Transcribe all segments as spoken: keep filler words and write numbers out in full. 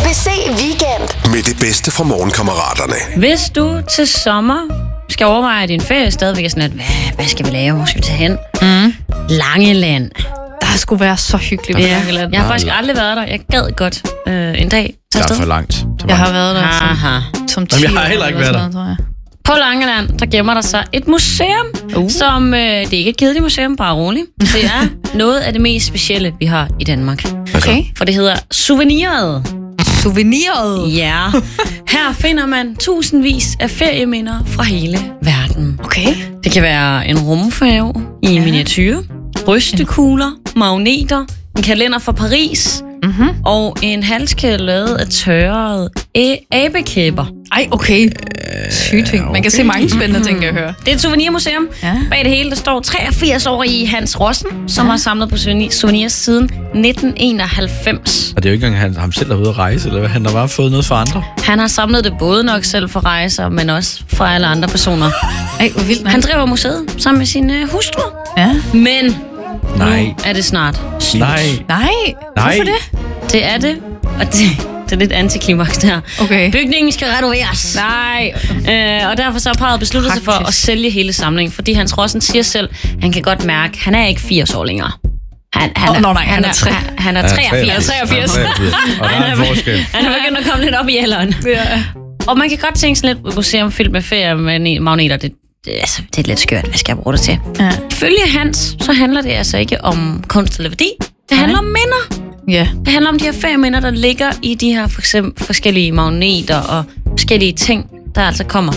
P C Weekend. Med det bedste fra Morgenkammeraterne. Hvis du til sommer skal overveje din ferie stadigvæk er sådan, at hvad, hvad skal vi lave? Hvor skal vi tage hen? Mm. Langeland. Der skulle være så hyggeligt. Ja. Langeland. Jeg har faktisk aldrig været der. Jeg gad godt øh, en dag. Det er for langt. Jeg har været der Aha. som, som Jamen, jeg har heller ikke været der. Tror jeg. På Langeland, der gemmer der sig et museum, uh. som, øh, det er ikke et kedeligt museum, bare roligt. Det er noget af det mest specielle, vi har i Danmark. Okay. For det hedder Souveniret. Souveniret? Ja. Her finder man tusindvis af ferieminder fra hele verden. Okay. Det kan være en rumfærge i ja. miniatyr, rystekugler, magneter, en kalender fra Paris, mm-hmm. og en halskæde lavet af tørrede æ- abekæber. Ej, okay. Sygt ting. Man kan okay. se mange spændende ting, jeg hører. Det er et souvenirmuseum. Ja. Bag det hele, der står treogfirs-årige Hans Rossen, som ja. har samlet på souvenirs siden nitten enoghalvfems. Og det er jo ikke engang ham selv, der er ude at rejse, eller hvad? Han har bare fået noget for andre. Han har samlet det både nok selv for rejser, men også fra alle andre personer. Ej, hvor vildt. Han driver museet sammen med sin uh, hustru. Ja. Men Nej. nu er det snart slut. Nej. Nej. Nej. Hvorfor det? Det er det, og det, det er lidt antiklimaks der. Okay. Bygningen skal renoveres. Nej. Øh, og derfor så har parret besluttet sig for at sælge hele samlingen, fordi Hans Rossen siger selv, han kan godt mærke, han er ikke firs år længere. Han, han, oh, er, no, nej, han, er, han, er, han er treogfirs. treogfirs. Og der er en forskel. Han er begyndt at komme lidt op i alderen. Ja. Og man kan godt tænke sådan lidt museum fyldt med feriemagneter. Det, det, altså, det er lidt skørt. Hvad skal jeg bruge det til? Ja. Følge Hans, så handler det altså ikke om kunst eller værdi. Det handler om minder. Ja. Det handler om de her ferieminder, der ligger i de her for eksempel forskellige magneter og forskellige ting, der altså kommer.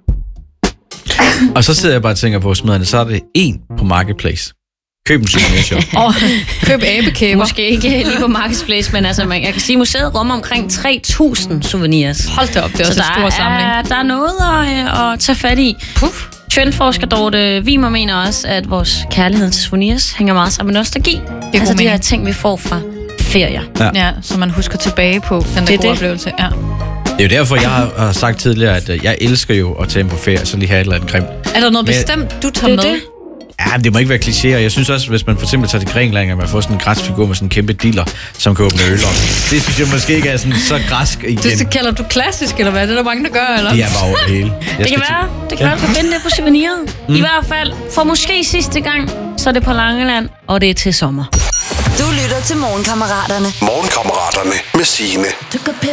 Og så sidder jeg bare og tænker på smiderne, så er det en på Marketplace. Køb en souvenirshop. Og køb abekæber. Måske ikke lige på Marketplace, men altså, man, jeg kan sige, at museet rummer omkring tre tusind souvenirs. Hold da op, det er også en stor samling. Er, der er noget at, at tage fat i. Puff. Trendforsker Dorte Wiemer mener også, at vores kærlighed til souvenirs hænger meget sammen med nostalgi. Altså de her ting, vi får fra ferier. Ja, ja, så man husker tilbage på den der gode oplevelse. Ja. Det er jo derfor, jeg har sagt tidligere, at jeg elsker jo at tage på ferie, så lige have et eller andet grimt. Er der noget men, bestemt, du tager med? Det. Ja, det må ikke være klichéer. Jeg synes også, hvis man for eksempel tager til Grækenland, at man får sådan en græsfigur med sådan en kæmpe diller, som kan åbne øl. Det synes jeg måske ikke er sådan så græsk igen. Det kalder du klassisk, eller hvad? Det er der mange, der gør, eller? Det er bare over det hele. Jeg det kan være, det kan ja. være, at du finde det på souveniret. Mm. I hvert fald, for måske sidste gang, så er det på Langeland, og det er til sommer. Du lytter til Morgenkammeraterne. Morgenkammeraterne med Signe.